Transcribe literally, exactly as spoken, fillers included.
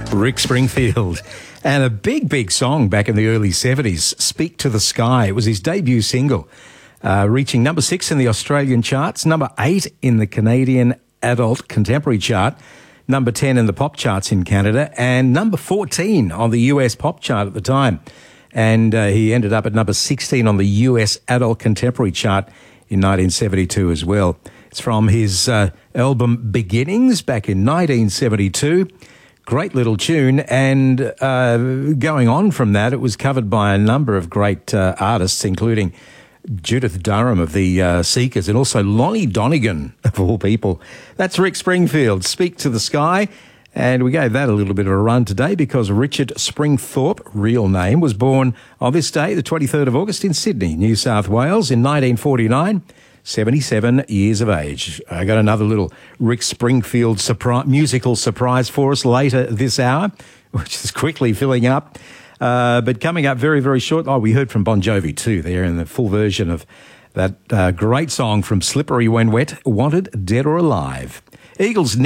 Rick Springfield. And a big, big song back in the early seventies, Speak to the Sky. It was his debut single, uh, reaching number six in the Australian charts, number eight in the Canadian adult contemporary chart, number ten in the pop charts in Canada, and number fourteen on the U S pop chart at the time. And uh, he ended up at number sixteen on the U S adult contemporary chart in nineteen seventy-two as well. It's from his uh, album Beginnings back in nineteen seventy-two. Great little tune, and uh, going on from that, it was covered by a number of great uh, artists, including Judith Durham of the uh, Seekers and also Lonnie Donegan, of all people. That's Rick Springfield, Speak to the Sky, and we gave that a little bit of a run today because Richard Springthorpe, real name, was born on this day, the twenty-third of August, in Sydney, New South Wales, in nineteen forty-nine. seventy-seven years of age. I got another little Rick Springfield surprise, musical surprise for us later this hour, which is quickly filling up. Uh, but coming up very, very short, oh, we heard from Bon Jovi too there in the full version of that uh, great song from Slippery When Wet, Wanted, Dead or Alive. Eagles